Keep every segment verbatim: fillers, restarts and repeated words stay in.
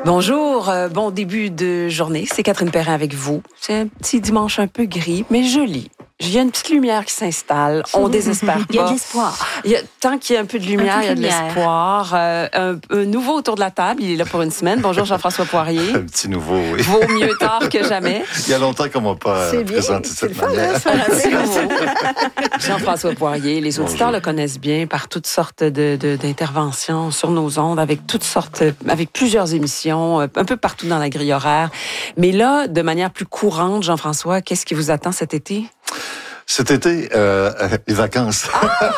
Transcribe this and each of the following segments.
Bonjour, euh, bon début de journée. C'est Catherine Perrin avec vous. C'est un petit dimanche un peu gris, mais joli. Il y a une petite lumière qui s'installe. On désespère pas. Il y a de l'espoir. Il y a, tant qu'il y a un peu de lumière, il y a de lumière. l'espoir. Euh, un, un nouveau autour de la table. Il est là pour une semaine. Bonjour Jean-François Poirier. Un petit nouveau, oui. Vaut mieux tard que jamais. Il y a longtemps qu'on m'a pas C'est bien. présenté de C'est cette le fun, manière. hein, ça, C'est nouveau. Jean-François Poirier, les auditeurs Bonjour. le connaissent bien par toutes sortes de, de, d'interventions sur nos ondes, avec toutes sortes, avec plusieurs émissions, un peu partout dans la grille horaire. Mais là, de manière plus courante, Jean-François, qu'est-ce qui vous attend cet été? Cet été, euh, les vacances.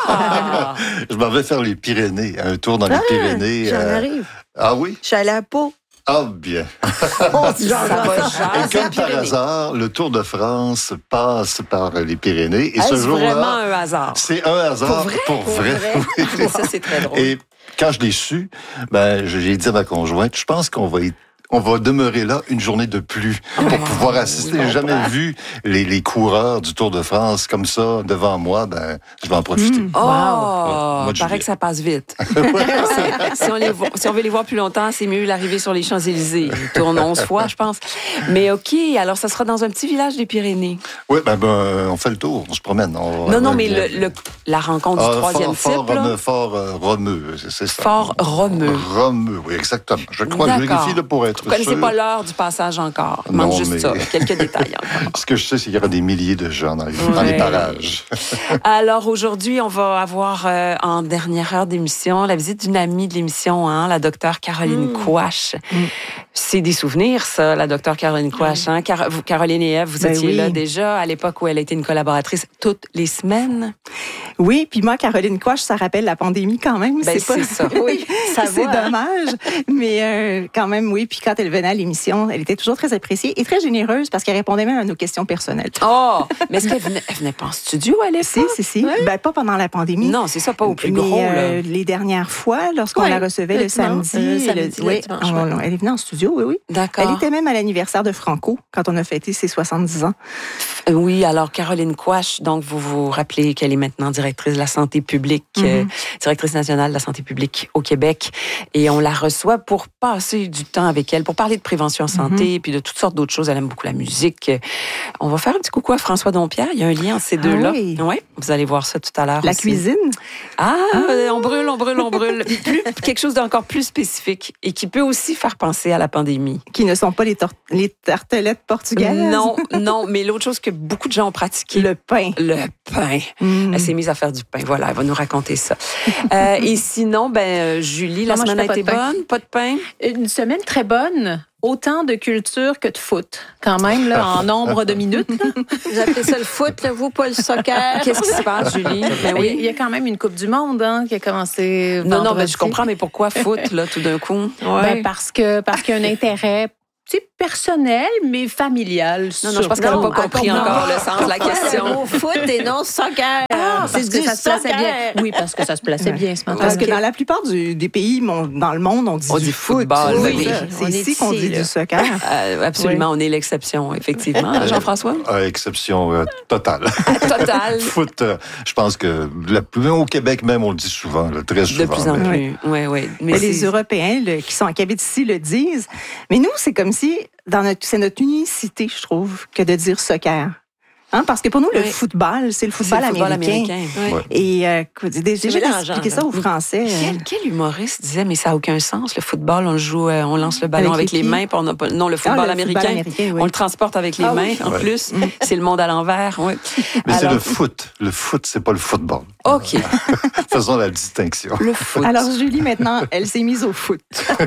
Ah! Je m'en vais faire les Pyrénées, un tour dans les Ah, Pyrénées. J'en euh, arrive. Ah oui? Je suis allée à Pau. Ah bien. Oh, c'est genre, Ça va Et jaser comme par Pyrénées. hasard, le Tour de France passe par les Pyrénées. Et Est-ce ce vraiment jour-là, un hasard? c'est un hasard Pour vrai? pour Pour vrai. vrai? Oui. Ça, c'est très drôle. Et quand je l'ai su, ben, j'ai dit à ma conjointe, je pense qu'on va y on va demeurer là une journée de plus pour Oh, pouvoir assister. oui, J'ai jamais comprends. vu les, les coureurs du Tour de France comme ça devant moi. Ben, je vais en profiter. Oh, Mois de paraît juillet. que ça passe vite. C'est- si, on les voit- si on veut les voir plus longtemps, c'est mieux l'arrivée sur les Champs-Élysées. Ils tournent onze fois, je pense. Mais OK, alors ça sera dans un petit village des Pyrénées. Oui, ben, ben, on fait le tour, on se promène. On, Non, non, on- mais le, le- la rencontre du Ah, troisième fort, fort, type, là. Romeu, fort euh, Romeu, c'est c'est ça. Fort Romeu. Romeu, oui, exactement. Je crois, je D'accord. vérifie là, pour être Vous connaissez sûr. pas l'heure du passage encore. Il manque Non, juste mais- ça, quelques détails encore. Ce que je sais, c'est qu'il y aura des milliers de gens dans les, dans les Ouais. parages. Alors aujourd'hui, on va avoir euh, en dernière heure d'émission la visite d'une amie de l'émission, hein, la docteure Caroline Quach. C'est des souvenirs, ça, la docteure Caroline Quach. Hein? Car- vous, Caroline et Ève, vous Ben étiez oui. là déjà à l'époque où elle était une collaboratrice toutes les semaines. Oui, puis moi, Caroline Quach, ça rappelle la pandémie quand même. Ben, c'est pas... c'est ça. Oui, Ça c'est va, hein? dommage. Mais euh, quand même, oui. Puis quand elle venait à l'émission, elle était toujours très appréciée et très généreuse parce qu'elle répondait même à nos questions personnelles. Oh, mais est-ce qu'elle venait, elle venait pas en studio à l'époque? Si, si, si. Ben, pas pendant la pandémie. Non, c'est ça, pas au plus mais, gros. euh, Là. les dernières fois, lorsqu'on Ouais, la recevait le, le dimanche, samedi, euh, et samedi, le oui, dimanche, on- ouais. elle est venue en studio, oui, oui. D'accord. Elle était même à l'anniversaire de Franco quand on a fêté ses soixante-dix ans. Euh, Oui, alors Caroline Quach, donc vous vous rappelez qu'elle est maintenant directrice de la santé publique, euh, directrice nationale de la santé publique au Québec, et on la reçoit pour passer du temps avec elle, pour parler de prévention santé, puis de toutes sortes d'autres choses. Elle aime beaucoup la musique. On va faire un petit coucou à François Dompierre. Il y a un lien entre ces Ah deux-là. oui. Ouais, vous allez voir ça tout à l'heure. La aussi. cuisine. Ah, euh, on brûle, on brûle, on brûle. Plus, quelque chose d'encore plus spécifique et qui peut aussi faire penser à la pandémie. Qui ne sont pas les, tor- les tartelettes portugaises. Non, non, mais l'autre chose que beaucoup de gens ont pratiqué, Le pain. le pain. Mm. Elle s'est mise à faire du pain. Voilà, elle va nous raconter ça. Euh, et sinon, ben euh, Julie, la Non, moi, je semaine a fais pas été de pain. bonne? Pas de pain? Une semaine très bonne. Autant de culture que de foot, quand même, là, en nombre de minutes. là. Vous appelez ça le foot, là, vous, pas le soccer? Qu'est-ce qui se passe, Julie? Ben Il y a- oui. il y a quand même une Coupe du Monde hein, qui a commencé Non, non, ben, vendredi. je comprends, mais pourquoi foot, là, tout d'un coup? Ben, parce que parce qu'il y a un intérêt tu sais, personnel, mais familial. Non, non, je pense qu'elle n'a Non, pas compris attends, encore non. le sens de la Pourquoi question. le mot foot et non soccer? Ah, c'est parce que du ça se plaçait soccer. bien. Oui, parce que ça se plaçait bien ce matin. Parce que dans la plupart du- des pays mon- dans le monde, on dit On du dit foot. football, Oui, oui. ça. On C'est est ici qu'on ici, dit là. du soccer. Euh, absolument, on est l'exception, effectivement. Jean-François? À exception euh, totale. Total. Foot, euh, je pense que la, même au Québec même, on le dit souvent, là, très souvent. De plus en mais- plus. Oui, oui. Mais Mais les c'est- Européens le- qui sont en cabine ici le disent. Mais nous, c'est comme si, dans notre, c'est notre unicité, je trouve, que de dire soccer. Hein? Parce que pour nous, le Oui. football, c'est le c'est football, le football américain. américain. Oui. Ouais. Et euh, écoute, déjà mélangeant, d'expliquer ça là. aux Français. euh, Quel, quel humoriste disait, mais ça n'a aucun sens, le football, on le joue, euh, on lance le ballon avec, Avec les les pieds. mains, puis on a pas, non, le ah, football le américain, football américain, oui. on le transporte avec les Ah mains, oui. en Ouais. plus, c'est le monde à l'envers, oui. Mais c'est Alors- le foot. Le foot, c'est pas le football. OK, Faisons la distinction. le foot. Alors, Julie, maintenant, elle s'est mise au foot.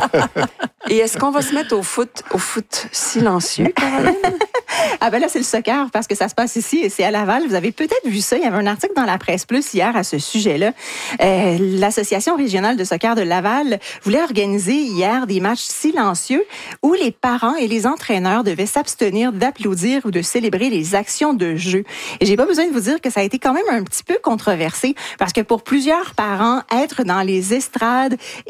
Et est-ce qu'on va se mettre au foot, au foot silencieux, Caroline? Ah ben là, c'est le soccer parce que ça se passe ici et c'est à Laval. Vous avez peut-être vu ça. Il y avait un article dans la Presse Plus hier à ce sujet-là. Euh, L'Association régionale de soccer de Laval voulait organiser hier des matchs silencieux où les parents et les entraîneurs devaient s'abstenir d'applaudir ou de célébrer les actions de jeu. Et j'ai pas besoin de vous dire que ça a été quand même un petit peu controversé parce que pour plusieurs parents, être dans les estrades et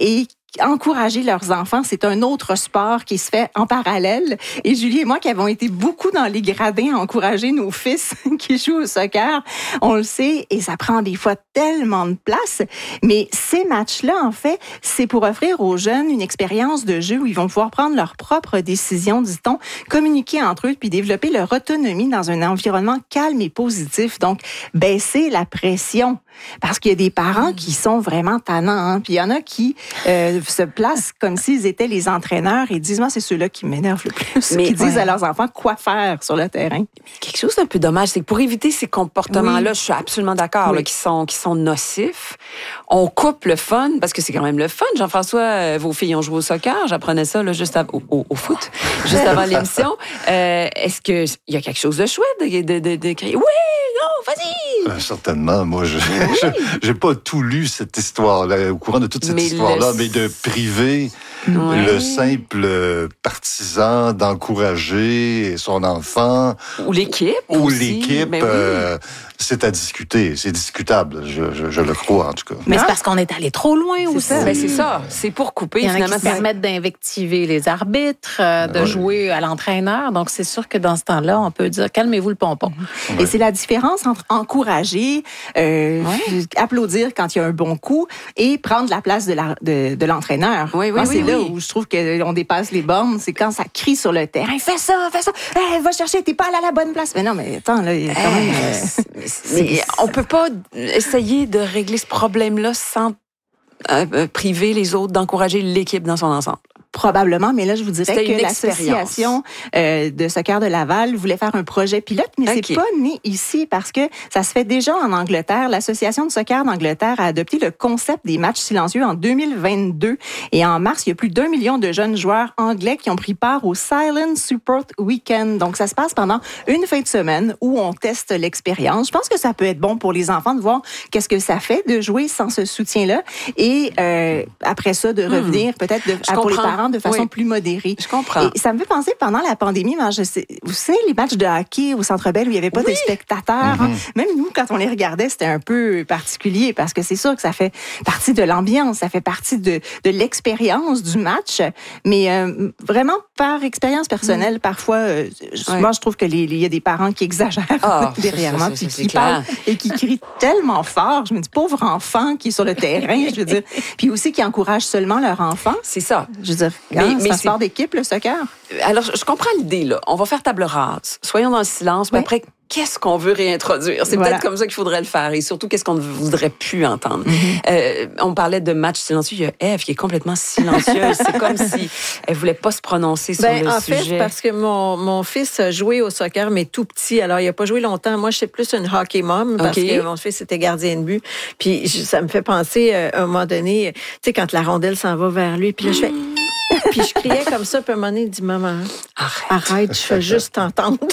encourager leurs enfants. C'est un autre sport qui se fait en parallèle. Et Julie et moi, qui avons été beaucoup dans les gradins à encourager nos fils qui jouent au soccer, on le sait, et ça prend des fois tellement de place. Mais ces matchs-là, en fait, c'est pour offrir aux jeunes une expérience de jeu où ils vont pouvoir prendre leurs propres décisions, dit-on, communiquer entre eux, puis développer leur autonomie dans un environnement calme et positif. Donc, baisser la pression. Parce qu'il y a des parents qui sont vraiment tannants, hein? Puis il y en a qui euh, se placent comme s'ils étaient les entraîneurs et disent, moi, c'est ceux-là qui m'énervent le plus, mais, qui disent ouais. à leurs enfants quoi faire sur le terrain. Quelque chose d'un peu dommage, c'est que pour éviter ces comportements-là, oui. je suis absolument d'accord, oui. là, qui sont qui sont nocifs, on coupe le fun, parce que c'est quand même le fun. Jean-François, euh, vos filles ont joué au soccer, j'apprenais ça là, juste av- au, au, au foot, juste avant l'émission. Euh, est-ce qu'il y a quelque chose de chouette de, de, de, de crier « Oui, non, vas-y! » euh, Certainement. Moi, je oui. j'ai pas tout lu cette histoire-là, au courant de toute cette mais histoire-là, le... mais de priver ouais. le simple partisan d'encourager son enfant. Ou l'équipe. Ou aussi. l'équipe. Mais oui. euh, c'est à discuter. C'est discutable, je, je, je le crois, en tout cas. Mais c'est parce qu'on est allé trop loin aussi. Ça. Ben, c'est ça. C'est pour couper. Il y en a finalement, qui se permettent d'invectiver les arbitres, euh, de oui. jouer à l'entraîneur. Donc, c'est sûr que dans ce temps-là, on peut dire « calmez-vous le pompon oui. ». Et c'est la différence entre encourager, euh, oui. applaudir quand il y a un bon coup et prendre la place de, la, de, de l'entraîneur. Oui, oui, Moi, oui, c'est oui. là où je trouve qu'on dépasse les bornes. C'est quand ça crie sur le terrain « fais ça, fais ça, hey, va chercher, t'es pas allé à la bonne place ». Mais non, mais attends, là, il y a quand même... Euh, c'est, on peut pas essayer de régler ce problème-là sans euh, priver les autres d'encourager l'équipe dans son ensemble. Probablement, mais là, je vous dirais C'était que l'association euh, de soccer de Laval voulait faire un projet pilote, mais okay. c'est pas né ici parce que ça se fait déjà en Angleterre. L'association de soccer d'Angleterre a adopté le concept des matchs silencieux en deux mille vingt-deux. Et en mars, il y a plus d'un million de jeunes joueurs anglais qui ont pris part au Silent Support Weekend. Donc, ça se passe pendant une fin de semaine où on teste l'expérience. Je pense que ça peut être bon pour les enfants de voir qu'est-ce que ça fait de jouer sans ce soutien-là. Et euh, après ça, de revenir hmm. peut-être de, à, pour les parents de façon oui. plus modérée. Je comprends. Et ça me fait penser, pendant la pandémie, je sais, vous savez, les matchs de hockey au Centre Bell où il n'y avait pas oui. de spectateurs, mm-hmm. hein, même nous, quand on les regardait, c'était un peu particulier parce que c'est sûr que ça fait partie de l'ambiance, ça fait partie de, de l'expérience du match, mais euh, vraiment par expérience personnelle, mm. parfois, euh, ouais. moi, je trouve que les, les, y a des parents qui exagèrent oh, derrière moi, puis qui parlent et qui crient tellement fort. Je me dis, pauvre enfant qui est sur le terrain, je veux dire, puis aussi qui encouragent seulement leur enfant. C'est ça. Je veux dire, mais, hein, mais c'est un sport d'équipe, le soccer. Alors, je comprends l'idée, là. On va faire table rase. Soyons dans le silence, mais oui. après, qu'est-ce qu'on veut réintroduire? C'est voilà. peut-être comme ça qu'il faudrait le faire. Et surtout, qu'est-ce qu'on ne voudrait plus entendre? Mm-hmm. Euh, on parlait de match silencieux. Il y a Ève qui est complètement silencieuse. C'est comme si elle voulait pas se prononcer sur ben, le en sujet. En fait, parce que mon, mon fils a joué au soccer, mais tout petit. Alors, il n'a pas joué longtemps. Moi, je suis plus une hockey mom parce okay. que mon fils était gardien de but. Puis, ça me fait penser, euh, à un moment donné, tu sais, quand la rondelle s'en va vers lui, puis là, je fais... Puis je criais comme ça, puis à un moment donné, il dit « Maman, arrête, arrête je fais juste t'entendre. » oh!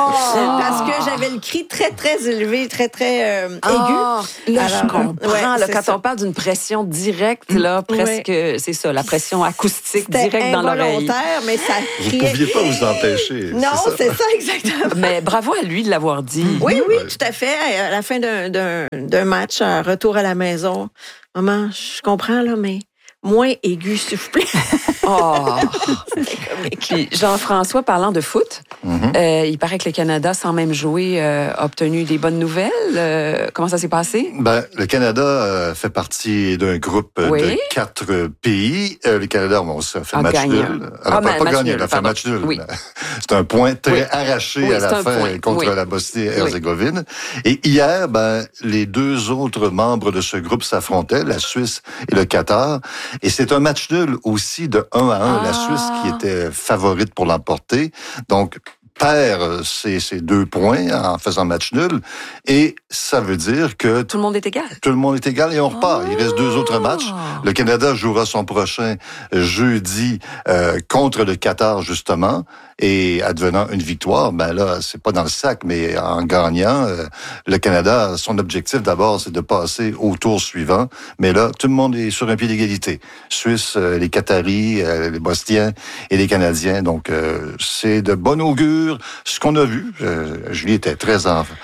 Parce que j'avais le cri très, très élevé, très, très euh, oh! aigu. Là, Alors, je comprends. Ouais, là, quand ça. on parle d'une pression directe, là, presque, ouais. c'est ça, la pression acoustique C'était directe dans l'oreille. C'était involontaire, mais ça criait. Vous ne pouviez pas vous empêcher. Non, c'est ça. c'est ça, exactement. Mais bravo à lui de l'avoir dit. Oui, oui, tout à fait. À la fin d'un, d'un, d'un match, un retour à la maison, « Maman, je comprends, là, mais... » moins aigu, s'il vous plaît. Oh! Puis Jean-François, parlant de foot, mm-hmm. euh, il paraît que le Canada, sans même jouer, euh, a obtenu des bonnes nouvelles. Euh, comment ça s'est passé? Ben, le Canada euh, fait partie d'un groupe oui. de quatre pays. Euh, le Canada, bon, ça fait a match gagné. nul. Alors, ah, pas, pas gagné, il a fait match nul. Oui. C'est un point très oui. arraché oui, à la fin point. contre oui. la Bosnie-Herzégovine. Oui. Et hier, ben, les deux autres membres de ce groupe s'affrontaient, la Suisse et le Qatar. Et c'est un match nul aussi de un à un. Ah. La Suisse qui était favorite pour l'emporter. Donc, perd ces, ces deux points en faisant match nul. Et ça veut dire que... Tout le monde est égal. Tout le monde est égal et on repart. Oh. Il reste deux autres matchs. Le Canada jouera son prochain jeudi euh, contre le Qatar, justement. Et advenant une victoire, ben là, c'est pas dans le sac, mais en gagnant, euh, le Canada, son objectif d'abord, c'est de passer au tour suivant. Mais là, tout le monde est sur un pied d'égalité. Suisse, euh, les Qataris, euh, les Bosniens et les Canadiens. Donc, euh, c'est de bon augure ce qu'on a vu. Euh, Julie était très en,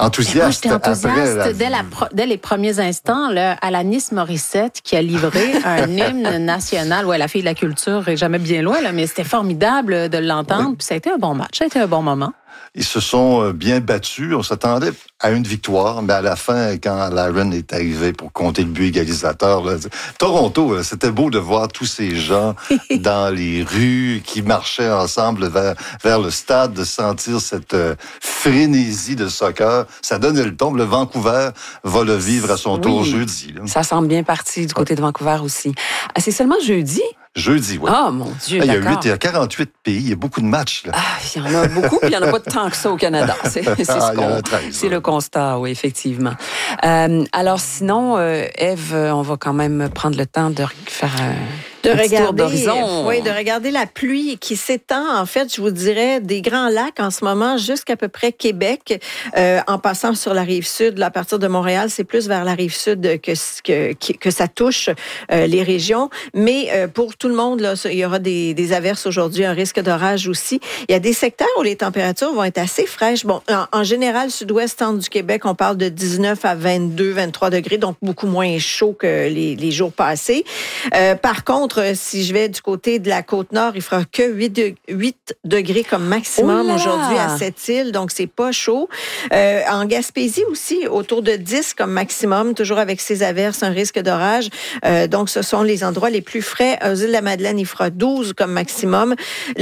enthousiaste. Moi, j'étais enthousiaste la... dès, la pro... dès les premiers instants. Là, Alanis Morissette qui a livré un hymne national. Ouais, la fille de la culture est jamais bien loin, là, mais c'était formidable de l'entendre. Oui. Puis ça a été un bon match, ça a été un bon moment. Ils se sont bien battus. On s'attendait à une victoire, mais à la fin, quand Laron est arrivé pour compter le but égalisateur, là, Toronto, là, c'était beau de voir tous ces gens dans les rues qui marchaient ensemble vers, vers le stade, de sentir cette euh, frénésie de soccer. Ça donnait le ton. Le Vancouver va le vivre à son oui, tour jeudi. Là. Ça semble bien parti du côté de Vancouver aussi. Ah, c'est seulement jeudi? Jeudi, oui. Ah, mon Dieu, ah, il y a d'accord. huit, il y a quarante-huit pays, il y a beaucoup de matchs. Là. Ah, il y en a beaucoup, puis il n'y en a pas tant que ça au Canada. C'est, c'est, ah, ce qu'on, treize, c'est le constat, oui, effectivement. Euh, alors sinon, euh, Ève, on va quand même prendre le temps de faire un... De regarder, oui, de regarder la pluie qui s'étend, en fait, je vous dirais, des Grands Lacs en ce moment jusqu'à peu près Québec, euh, en passant sur la rive sud. Là, à partir de Montréal, c'est plus vers la rive sud que que, que ça touche euh, les régions. Mais euh, pour tout le monde, là, il y aura des, des averses aujourd'hui, un risque d'orage aussi. Il y a des secteurs où les températures vont être assez fraîches. Bon, en, en général, sud-ouest, centre du Québec, on parle de dix-neuf à vingt-deux, vingt-trois degrés, donc beaucoup moins chaud que les, les jours passés. Euh, par contre, si je vais du côté de la Côte-Nord, il fera que huit degrés comme maximum oh aujourd'hui à Sept-Îles, donc c'est pas chaud. Euh, en Gaspésie aussi, autour de dix comme maximum, toujours avec ces averses, un risque d'orage. Euh, donc, ce sont les endroits les plus frais. Aux îles de la Madeleine, il fera douze comme maximum.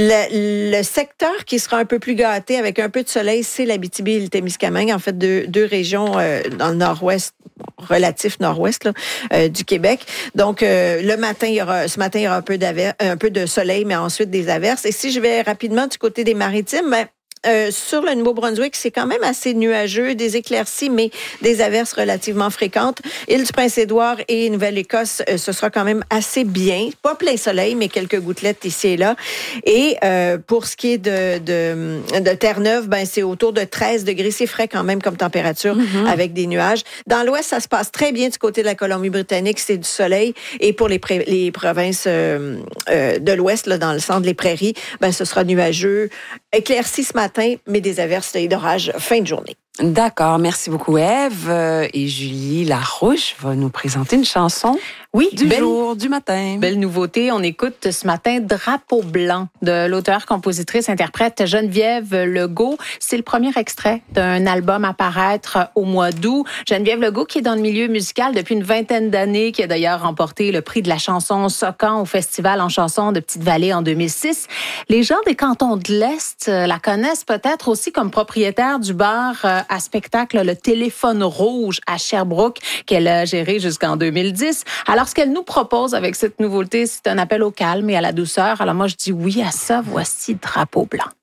Le, le secteur qui sera un peu plus gâté avec un peu de soleil, c'est l'Abitibi et le Témiscamingue, en fait, deux, deux régions euh, dans le nord-ouest, relatif nord-ouest là, euh, du Québec. Donc, euh, le matin, il y aura, ce matin, il y aura un peu, un peu de soleil, mais ensuite des averses. Et si je vais rapidement du côté des maritimes, ben, Euh, sur le Nouveau-Brunswick, c'est quand même assez nuageux, des éclaircies, mais des averses relativement fréquentes. Île du Prince-Édouard et Nouvelle-Écosse, euh, ce sera quand même assez bien. Pas plein soleil, mais quelques gouttelettes ici et là. Et euh, pour ce qui est de, de, de Terre-Neuve, ben, c'est autour de treize degrés. C'est frais quand même comme température mm-hmm. avec des nuages. Dans l'ouest, ça se passe très bien du côté de la Colombie-Britannique. C'est du soleil. Et pour les, pré- les provinces euh, euh, de l'ouest, là, dans le centre, les prairies, ben, ce sera nuageux. Éclairci ce matin, mais des averses et d'orage fin de journée. D'accord, merci beaucoup Ève. Et Julie Larouche va nous présenter une chanson oui, du belle, jour, du matin. Belle nouveauté, on écoute ce matin Drapeau blanc de l'auteur, compositrice, interprète Geneviève Legault. C'est le premier extrait d'un album à paraître au mois d'août. Geneviève Legault qui est dans le milieu musical depuis une vingtaine d'années, qui a d'ailleurs remporté le prix de la chanson Socan au Festival en chanson de Petite-Vallée en deux mille six. Les gens des cantons de l'Est la connaissent peut-être aussi comme propriétaire du bar à spectacle Le Téléphone Rouge à Sherbrooke qu'elle a géré jusqu'en deux mille dix. Alors, ce qu'elle nous propose avec cette nouveauté, c'est un appel au calme et à la douceur. Alors moi, je dis oui à ça. Voici Drapeau blanc.